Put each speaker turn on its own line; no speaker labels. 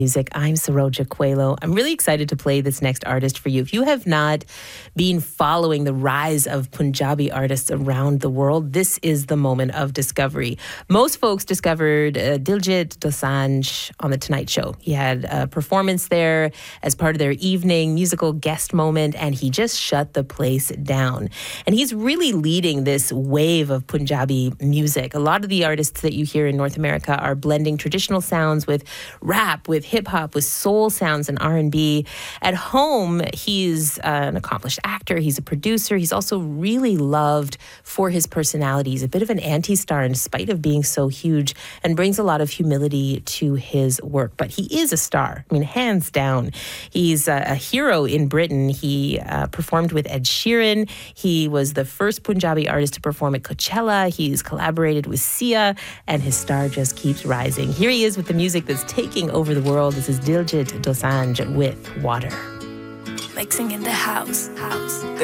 Music. I'm Saroja Coelho. I'm really excited to play this next artist for you. If you have not been following the rise of Punjabi artists around the world, this is the moment of discovery. Most folks discovered Diljit Dosanjh on The Tonight Show. He had a performance there as part of their evening musical guest moment, and he just shut the place down. And he's really leading this wave of Punjabi music. A lot of the artists that you hear in North America are blending traditional sounds with rap, with hip-hop, with soul sounds and R&B. At home, he's an accomplished actor. He's a producer. He's also really loved for his personality. He's a bit of an anti-star in spite of being so huge, and brings a lot of humility to his work. But he is a star. I mean, hands down. He's a hero in Britain. He performed with Ed Sheeran. He was the first Punjabi artist to perform at Coachella. He's collaborated with Sia, and his star just keeps rising. Here he is with the music that's taking over the world. This is Diljit Dosanjh with Water.
Mixing in the house.